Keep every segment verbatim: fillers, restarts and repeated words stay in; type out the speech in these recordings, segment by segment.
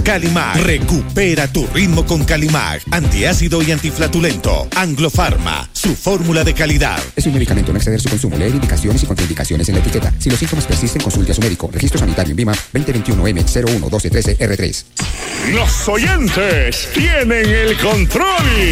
Calimag, recupera tu ritmo con Calimag, antiácido y antiflatulento. Anglofarma, su fórmula de calidad. Es un medicamento, no exceder su consumo. Leer indicaciones y contraindicaciones en la etiqueta. Si los síntomas persisten, consulte a su médico. Registro sanitario en Vima veinte veintiuno M cero uno doce trece R tres. Los oyentes tienen el control.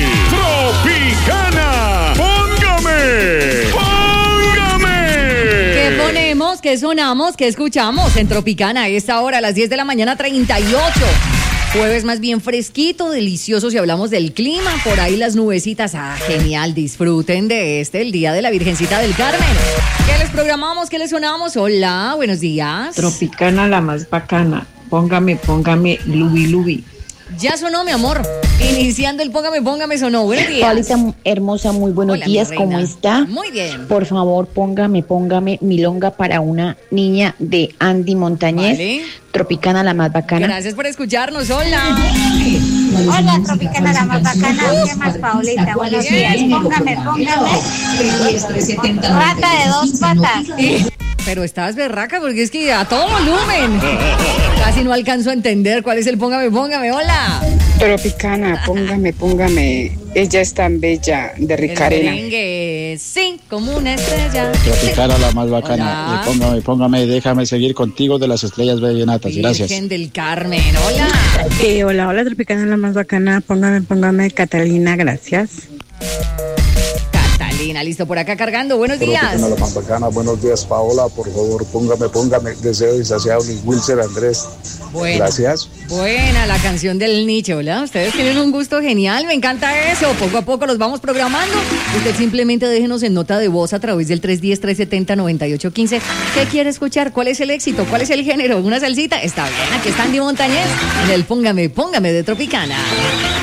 Tropicana, póngame, póngame. ¿Qué ponemos? ¿Qué sonamos? ¿Qué escuchamos? En Tropicana, a esta hora, a las diez de la mañana, treinta y ocho. Jueves más bien fresquito, delicioso si hablamos del clima. Por ahí las nubecitas. Ah, genial. Disfruten de este, el Día de la Virgencita del Carmen. ¿Qué les programamos? ¿Qué les sonamos? Hola, buenos días. Tropicana, la más bacana. Póngame, póngame, Lubi Lubi. Ya sonó, mi amor. Iniciando el póngame, póngame sonó. Buenos días. Paulita hermosa, muy buenos Hola, días. mi ¿Cómo reina. está? Muy bien. Por favor, póngame, póngame milonga para una niña de Andy Montañez. Vale. Tropicana, la más bacana. Gracias por escucharnos. Hola. Hola, Tropicana, la más bacana. ¿Qué más, Paulita? Buenos días. Póngame, póngame. Rata de dos patas. Pero estás berraca porque es que a todo volumen. Casi no alcanzo a entender cuál es el póngame, póngame. Hola. Tropicana, póngame, póngame. Ella es tan bella, de Ricarena. El merengue, sí, como una estrella. Tropicana, la más bacana. Hola. Y póngame, póngame, déjame seguir contigo de las estrellas vallenatas. Gracias. Virgen del Carmen, hola. Eh, hola, hola, Tropicana, la más bacana. Póngame, póngame, Catalina, gracias. Catalina, listo por acá cargando. Buenos días. Tropicana, la más bacana. Buenos días, Paola. Por favor, póngame, póngame. Deseo insaciable. Wilser Andrés. Buena, Gracias. Buena la canción del nicho, ¿verdad? Ustedes tienen un gusto genial, me encanta eso. Poco a poco los vamos programando. Usted simplemente déjenos en nota de voz a través del tres uno cero, tres siete cero, nueve ocho uno cinco. ¿Qué quiere escuchar? ¿Cuál es el éxito? ¿Cuál es el género? ¿Una salsita? Está bien, aquí está Andy Montañez en el Póngame, Póngame de Tropicana.